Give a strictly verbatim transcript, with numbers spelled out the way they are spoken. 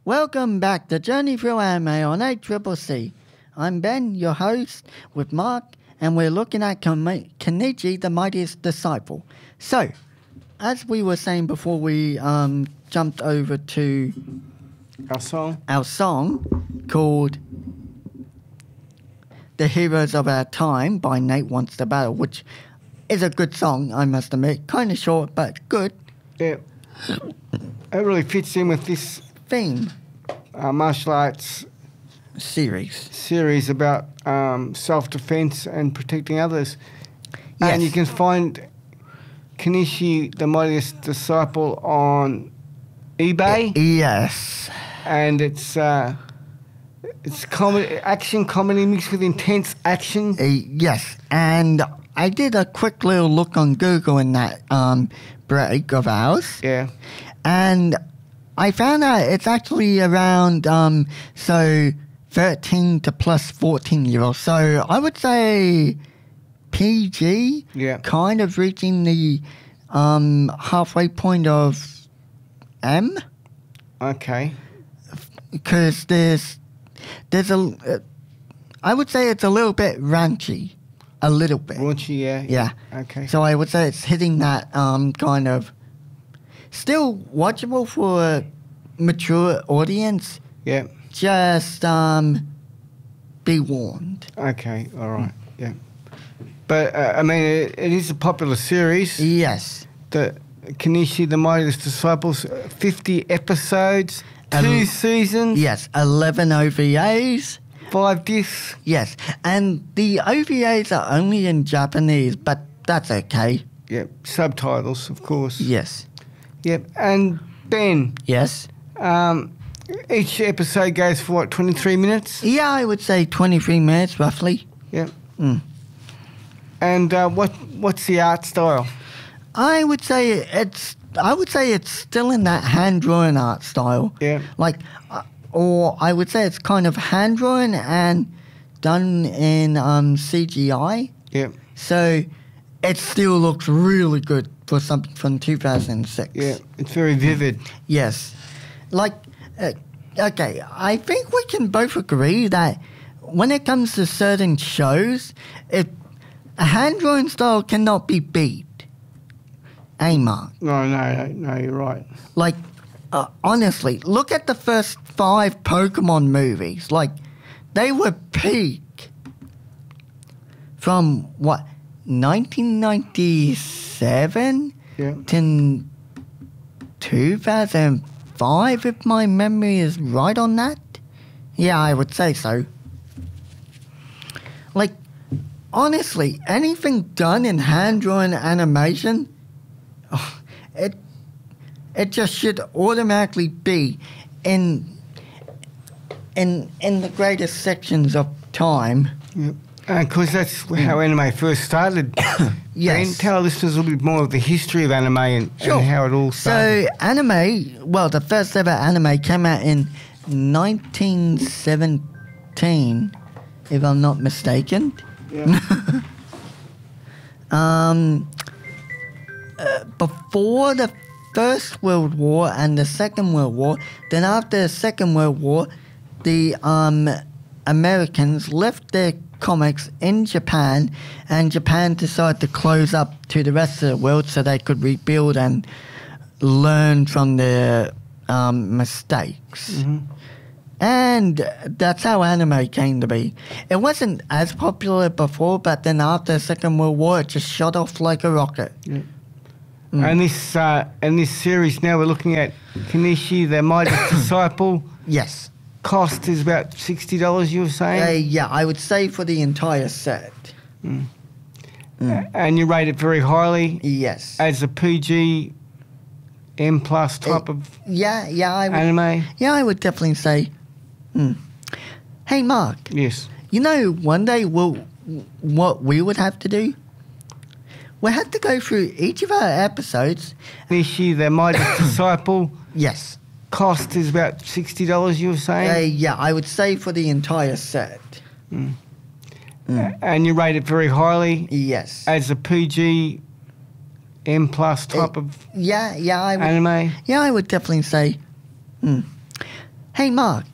Welcome back to Journey Through Anime on A C C C. I'm Ben, your host, with Mark, and we're looking at Kami- Kenichi, the Mightiest Disciple. So, as we were saying before we um, jumped over to Our song? our song called The Heroes of Our Time by Nate Wants to Battle, which is a good song, I must admit. Kind of short, but good. Yeah. It really fits in with this Theme uh, martial arts series. series about um, self-defense and protecting others. And Yes. you can find Kenichi, the Mightiest Disciple, on eBay. Yes. And it's uh, it's comedy, action comedy mixed with intense action. Uh, yes, and I did a quick little look on Google in that um, break of ours, Yeah. and I found out it's actually around, um, so, thirteen to plus fourteen year olds. So I would say P G, Yeah. kind of reaching the um, halfway point of M, Okay. because there's, there's a, uh, I would say it's a little bit raunchy, a little bit. Raunchy, yeah. Yeah. Okay. So I would say it's hitting that um, kind of still watchable for a mature audience. Yeah. Just um, be warned. Okay. All right. Yeah. But uh, I mean, it, it is a popular series. Yes. The Kenichi, the Mightiest Disciples, uh, fifty episodes, two Um, seasons, Yes. eleven O V As. five discs. Yes. And the O V As are only in Japanese, but that's okay. Yep. Subtitles, of course. Yes. Yep. And Ben, Yes. um, each episode goes for what, twenty-three minutes? Yeah, I would say twenty-three minutes roughly. Yep. Mm. And uh, what what's the art style? I would say it's. I would say it's still in that hand drawn art style. Yeah. Like, uh, or I would say it's kind of hand drawn and done in um, C G I. Yep. So it still looks really good for something from two thousand six. Yeah. It's very vivid. Yes. Like, uh, okay, I think we can both agree that when it comes to certain shows, if a hand drawn style cannot be beat. Hey, Mark. No, no, no, no, you're right. Like, uh, honestly, look at the first five Pokemon movies. Like, they were peak from, what, nineteen ninety-seven Yeah. to two thousand five, if my memory is right on that? Yeah, I would say so. Like, honestly, anything done in hand-drawn animation, oh, it it just should automatically be in in in the greatest sections of time. Yep. And of course, that's how anime first started. Yes. Ben, tell our listeners a little bit more of the history of anime and, Sure. and how it all started. So, anime, well, the first ever anime came out in nineteen seventeen, if I'm not mistaken. Yeah. Um, uh, before the First World War and the Second World War, then after the Second World War, the um, Americans left their comics in Japan, and Japan decided to close up to the rest of the world so they could rebuild and learn from their um, mistakes. Mhm. And that's how anime came to be. It wasn't as popular before, but then after the Second World War, it just shot off like a rocket. Yeah. And this uh, and this series now we're looking at Kenichi, the Mightiest Disciple. Yes. Cost is about sixty dollars. You were saying, Uh, yeah, I would say for the entire set. and you rate it very highly Yes. as a P G M plus type Uh, of Yeah, yeah, I would. anime. Yeah, I would definitely say. Hmm. Hey, Mark. Yes. You know, one day we'll, what we would have to do? We have to go through each of our episodes. Kenichi, the Mightiest Disciple. Yes. Cost is about sixty dollars. You were saying, Uh, yeah, I would say for the entire set. and you rate it very highly Yes. as a P G M plus type Uh, of Yeah, yeah, I would. anime. Yeah, I would definitely say. Hmm. Hey, Hey, Mark,